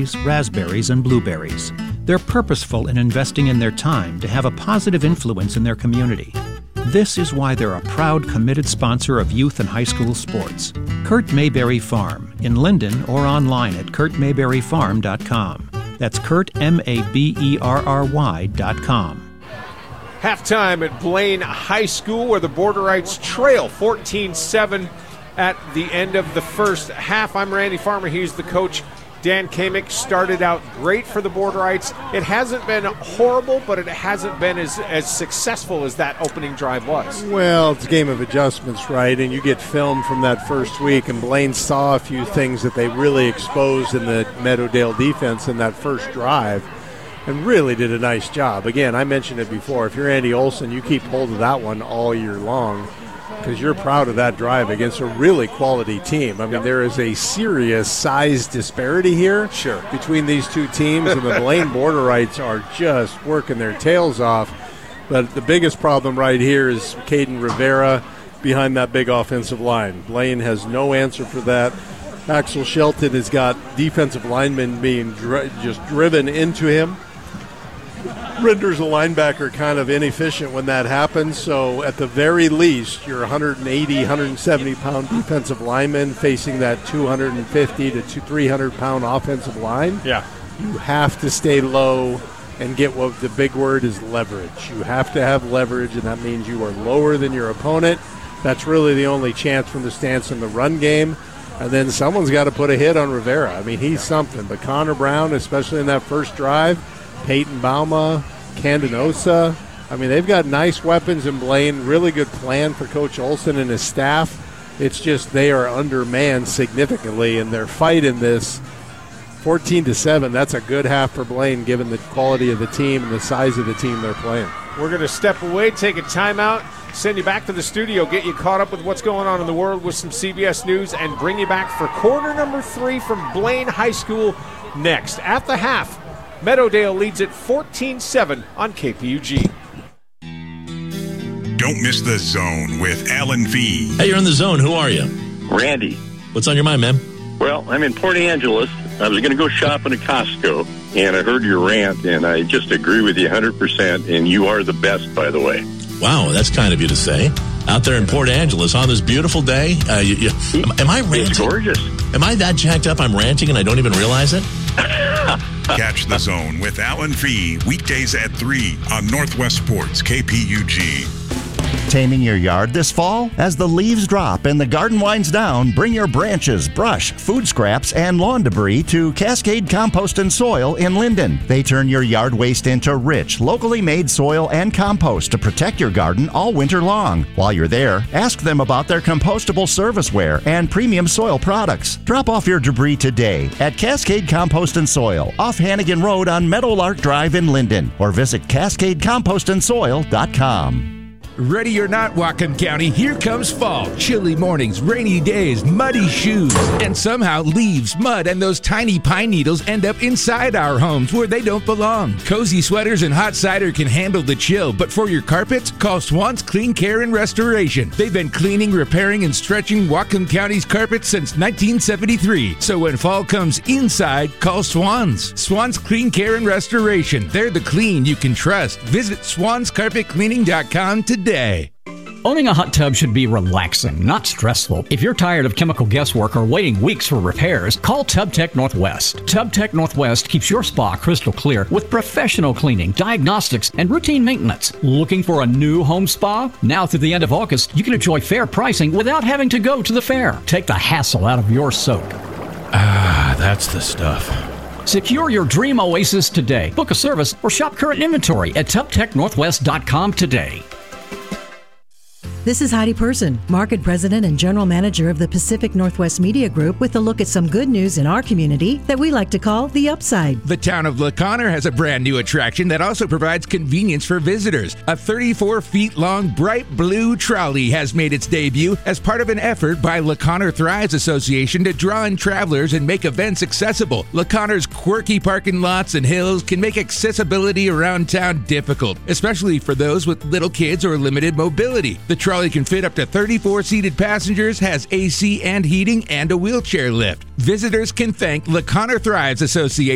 strawberries, raspberries, and blueberries. They're purposeful in investing in their time to have a positive influence in their community. This is why they're a proud, committed sponsor of youth and high school sports. Kurt Mayberry Farm, in Linden or online at kurtmayberryfarm.com. That's Kurt, Maberry.com. Halftime at Blaine High School, where the Borderites trail 14-7 at the end of the first half. I'm Randy Farmer. He's the coach. Dan Kamick started out great for the Borderites. It hasn't been horrible, but it hasn't been as successful as that opening drive was. Well, it's a game of adjustments, right? And you get film from that first week, and Blaine saw a few things that they really exposed in the Meadowdale defense in that first drive and really did a nice job. Again, I mentioned it before. If you're Andy Olson, you keep hold of that one all year long, because you're proud of that drive against a really quality team. I mean, there is a serious size disparity here between these two teams, and the Blaine Borderites are just working their tails off. But the biggest problem right here is Caden Rivera behind that big offensive line. Blaine has no answer for that. Axel Shelton has got defensive linemen being just driven into him. Renders a linebacker kind of inefficient when that happens, so at the very least, your 180, 170-pound defensive lineman facing that 250 to 300-pound offensive line. Yeah. You have to stay low and get what the big word is leverage. You have to have leverage, and that means you are lower than your opponent. That's really the only chance from the stance in the run game. And then someone's got to put a hit on Rivera. I mean, he's something. But Connor Brown, especially in that first drive, Peyton Bauma, Candenosa. I mean, they've got nice weapons in Blaine, really good plan for Coach Olson and his staff. It's just they are undermanned significantly in their fight in this. 14-7, that's a good half for Blaine given the quality of the team and the size of the team they're playing. We're going to step away, take a timeout, send you back to the studio, get you caught up with what's going on in the world with some CBS News, and bring you back for quarter number 3 from Blaine High School next. At the half, Meadowdale leads at 14-7 on KPUG. Don't miss The Zone with Alan V. Hey, you're in The Zone. Who are you? Randy. What's on your mind, man? Well, I'm in Port Angeles. I was going to go shopping at Costco, and I heard your rant, and I just agree with you 100%, and you are the best, by the way. Wow, that's kind of you to say. Out there in Port Angeles on this beautiful day. Am I ranting? It's gorgeous. Am I that jacked up I'm ranting and I don't even realize it? Catch The Zone with Alan V. weekdays at 3 on Northwest Sports KPUG. Taming your yard this fall? As the leaves drop and the garden winds down, bring your branches, brush, food scraps, and lawn debris to Cascade Compost and Soil in Linden. They turn your yard waste into rich, locally made soil and compost to protect your garden all winter long. While you're there, ask them about their compostable serviceware and premium soil products. Drop off your debris today at Cascade Compost and Soil off Hannigan Road on Meadowlark Drive in Linden, or visit CascadeCompostandSoil.com. Ready or not, Whatcom County, here comes fall. Chilly mornings, rainy days, muddy shoes, and somehow leaves, mud, and those tiny pine needles end up inside our homes where they don't belong. Cozy sweaters and hot cider can handle the chill, but for your carpets, call Swan's Clean Care and Restoration. They've been cleaning, repairing, and stretching Whatcom County's carpets since 1973. So when fall comes inside, call Swan's. Swan's Clean Care and Restoration. They're the clean you can trust. Visit swanscarpetcleaning.com today. Owning a hot tub should be relaxing, not stressful. If you're tired of chemical guesswork or waiting weeks for repairs, call Tub Tech Northwest. Tub Tech Northwest keeps your spa crystal clear with professional cleaning, diagnostics, and routine maintenance. Looking for a new home spa? Now through the end of August, you can enjoy fair pricing without having to go to the fair. Take the hassle out of your soak. Ah, that's the stuff. Secure your dream oasis today. Book a service or shop current inventory at tubtechnorthwest.com today. This is Heidi Person, Market President and General Manager of the Pacific Northwest Media Group, with a look at some good news in our community that we like to call the upside. The town of LaConner has a brand new attraction that also provides convenience for visitors. A 34-feet-long bright blue trolley has made its debut as part of an effort by LaConner Thrives Association to draw in travelers and make events accessible. LaConner's quirky parking lots and hills can make accessibility around town difficult, especially for those with little kids or limited mobility. The trolley can fit up to 34 seated passengers, has AC and heating, and a wheelchair lift. Visitors can thank LaConner Thrives Association